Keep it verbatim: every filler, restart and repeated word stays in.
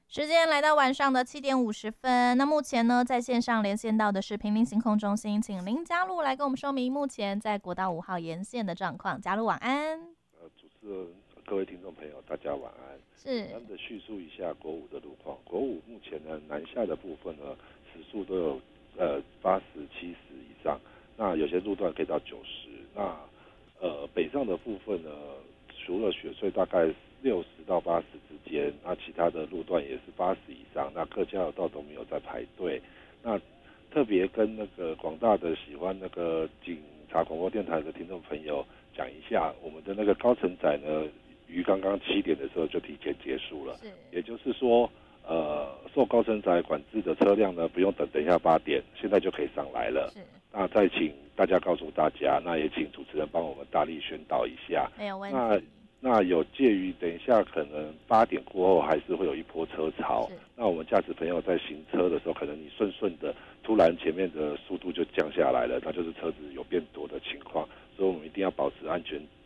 时间来到晚上的七点五十分，那目前呢，在线上连线到的是平林行控中心，请林嘉璐来跟我们说明目前在国道五号沿线的状况。嘉璐晚安。 呃，主持人、各位听众朋友，大家晚安。 是。 简单的叙述一下国五的路况。国五目前呢，南下的部分呢，时速都有呃八十、七十以上，那有些路段可以到九十。那呃北上的部分呢，除了雪隧大概六十到八十之间，那其他的路段也是八十以上，那各交流道都没有在排队。那特别跟那个广大的喜欢那个警察广播电台的听众朋友讲一下，我们的那个高承载呢，于刚刚七点的时候就提前结束了，也就是说，呃，受高承载管制的车辆呢，不用等等一下八点，现在就可以上来了。那再请大家告诉大家，那也请主持人帮我们大力宣导一下。 没有问题。 那那有介于等一下可能八点过后还是会有一波车潮，那我们驾驶朋友在行车的时候，可能你顺顺的，突然前面的速度就降下来了，那就是车子有变多的情况，所以我们一定要保持安全